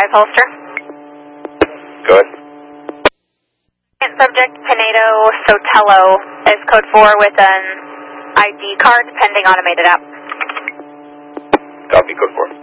with holster. Go ahead. Subject Pinedo Sotelo is code 4 with an ID card pending automated app. Copy, code 4.